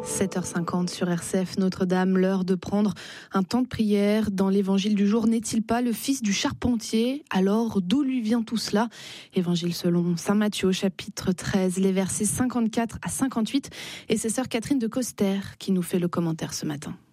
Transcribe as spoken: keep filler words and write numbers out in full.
sept heures cinquante sur R C F Notre-Dame, l'heure de prendre un temps de prière. Dans l'évangile du jour, n'est-il pas le fils du charpentier? Alors, d'où lui vient tout cela? Évangile selon saint Matthieu, chapitre treize, les versets cinquante-quatre à cinquante-huit. Et c'est sœur Catherine de Coster qui nous fait le commentaire ce matin.